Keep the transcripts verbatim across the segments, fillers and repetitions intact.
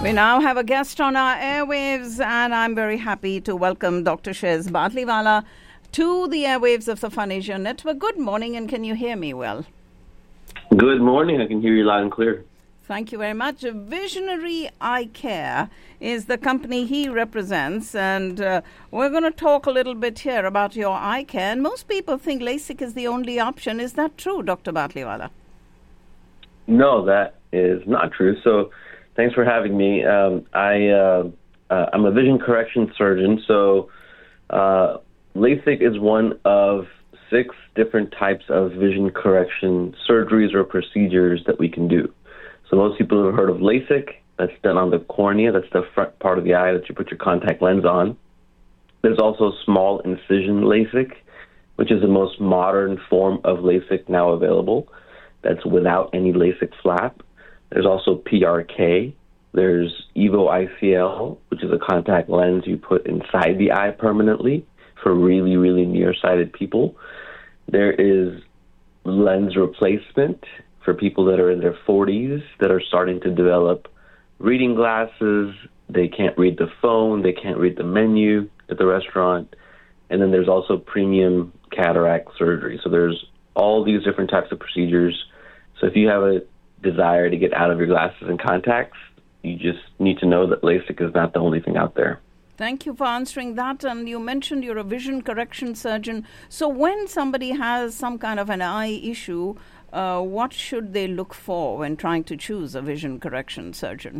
We now have a guest on our airwaves, and I'm very happy to welcome Doctor Shez Batliwala to the airwaves of the Fun Asia Network. Good morning, and can you hear me well? Good morning. I can hear you loud and clear. Thank you very much. Visionary Eye Care is the company he represents, and uh, we're going to talk a little bit here about your eye care. And most people think LASIK is the only option. Is that true, Doctor Batliwala? No, that is not true. So thanks for having me. Um, I, uh, uh, I'm a vision correction surgeon, so uh, LASIK is one of six different types of vision correction surgeries or procedures that we can do. So most people have heard of LASIK. That's done on the cornea. That's the front part of the eye that you put your contact lens on. There's also small incision LASIK, which is the most modern form of LASIK now available. That's without any LASIK flap. There's also P R K. There's EVO I C L, which is a contact lens you put inside the eye permanently for really, really nearsighted people. There is lens replacement for people that are in their forties that are starting to develop reading glasses. They can't read the phone. They can't read the menu at the restaurant. And then there's also premium cataract surgery. So there's all these different types of procedures. So if you have a desire to get out of your glasses and contacts, you just need to know that LASIK is not the only thing out there. Thank you for answering that. And you mentioned you're a vision correction surgeon. So when somebody has some kind of an eye issue, uh, what should they look for when trying to choose a vision correction surgeon?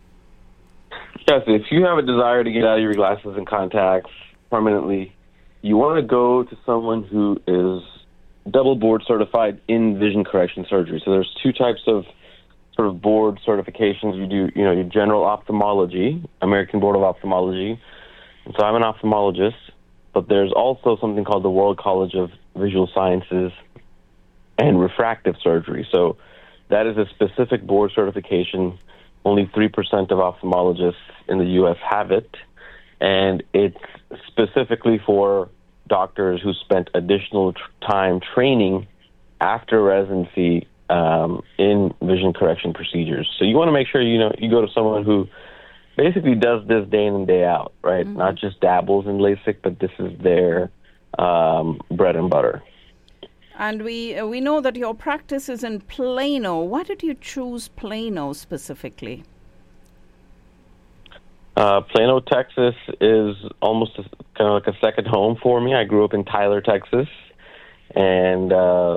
Yes, if you have a desire to get out of your glasses and contacts permanently, you want to go to someone who is double board certified in vision correction surgery. So there's two types of sort of board certifications. You do, you know, your general ophthalmology, American Board of Ophthalmology. And so I'm an ophthalmologist, but there's also something called the World College of Visual Sciences and Refractive Surgery. So that is a specific board certification. Only three percent of ophthalmologists in the U S have it, and it's specifically for doctors who spent additional tr- time training after residency um, in vision correction procedures. So you want to make sure, you know, you go to someone who basically does this day in and day out, right? Mm-hmm. Not just dabbles in LASIK, but this is their um, bread and butter. And we uh, we know that your practice is in Plano. Why did you choose Plano specifically? Uh, Plano, Texas is almost a, kind of like a second home for me. I grew up in Tyler, Texas, and uh,